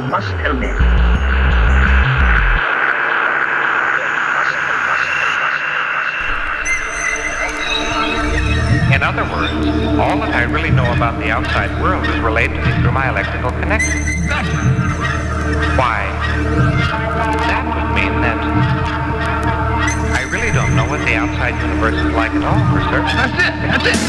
must tell me. In other words, all that I really know about the outside world is relayed to me through my electrical connection. Why, that would mean that I really don't know what the outside universe is like at all, for certain. That's it.